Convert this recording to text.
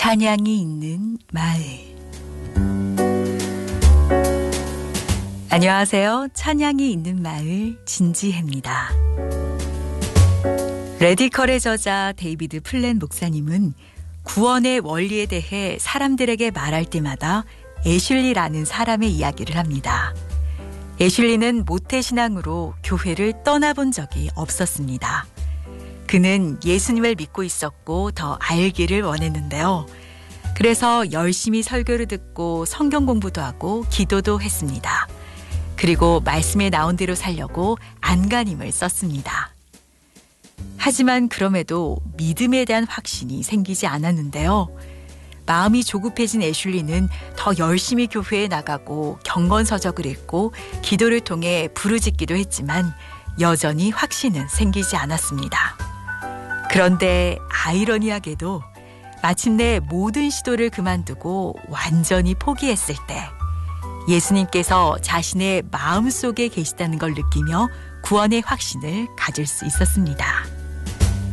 찬양이 있는 마을. 안녕하세요. 찬양이 있는 마을 진지혜입니다. 레디컬의 저자 데이비드 플랜 목사님은 구원의 원리에 대해 사람들에게 말할 때마다 애슐리라는 사람의 이야기를 합니다. 애슐리는 모태신앙으로 교회를 떠나본 적이 없었습니다. 그는 예수님을 믿고 있었고 더 알기를 원했는데요. 그래서 열심히 설교를 듣고 성경 공부도 하고 기도도 했습니다. 그리고 말씀에 나온 대로 살려고 안간힘을 썼습니다. 하지만 그럼에도 믿음에 대한 확신이 생기지 않았는데요. 마음이 조급해진 애슐리는 더 열심히 교회에 나가고 경건서적을 읽고 기도를 통해 부르짖기도 했지만 여전히 확신은 생기지 않았습니다. 그런데 아이러니하게도 마침내 모든 시도를 그만두고 완전히 포기했을 때 예수님께서 자신의 마음속에 계시다는 걸 느끼며 구원의 확신을 가질 수 있었습니다.